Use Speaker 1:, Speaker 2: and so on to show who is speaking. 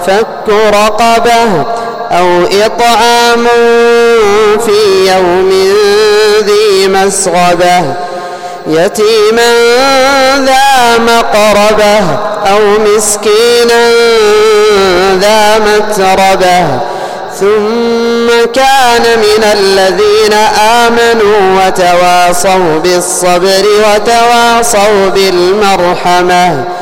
Speaker 1: فك رقبة أو إطعام في يوم ذي مسغبة يتيما ذا مقربة أو مسكينا ذا متربة ثم كان من الذين آمنوا وتواصوا بالصبر وتواصوا بالمرحمة